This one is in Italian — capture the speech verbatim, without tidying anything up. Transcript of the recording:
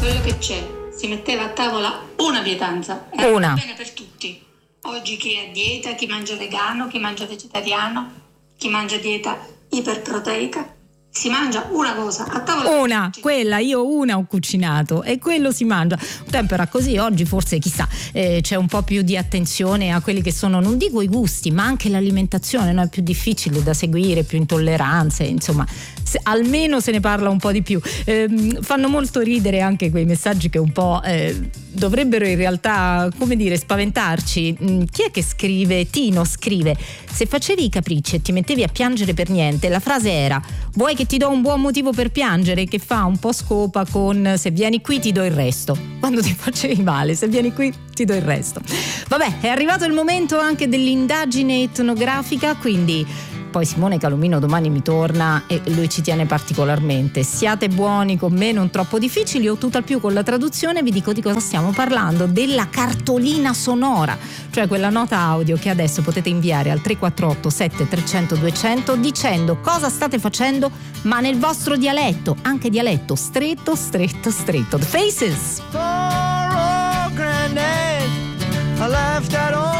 quello che c'è. Si metteva a tavola una pietanza, era una. bene per tutti. Oggi chi è a dieta, chi mangia vegano, chi mangia vegetariano, chi mangia dieta iperproteica, si mangia una cosa a tavola. Una, quella, io una ho cucinato e quello si mangia. Un tempo era così, oggi forse chissà, eh, c'è un po' più di attenzione a quelli che sono, non dico i gusti, ma anche l'alimentazione, no? È più difficile da seguire, più intolleranze, insomma, se, almeno se ne parla un po' di più. Eh, fanno molto ridere anche quei messaggi che un po' eh, dovrebbero in realtà, come dire, spaventarci. Mm, chi è che scrive? Tino scrive: se facevi i capricci e ti mettevi a piangere per niente, la frase era: vuoi che ti do un buon motivo per piangere, che fa un po' scopa con se vieni qui ti do il resto. Quando ti facevi male, se vieni qui ti do il resto. Vabbè, è arrivato il momento anche dell'indagine etnografica, quindi poi Simone Calomino domani mi torna e lui ci tiene particolarmente. Siate buoni con me, non troppo difficili, o tutt'al più con la traduzione. Vi dico di cosa stiamo parlando: della cartolina sonora, cioè quella nota audio che adesso potete inviare al tre quattro otto sette trecento duecento dicendo cosa state facendo, ma nel vostro dialetto, anche dialetto stretto stretto stretto. The Faces. For oh, granddad, I left that old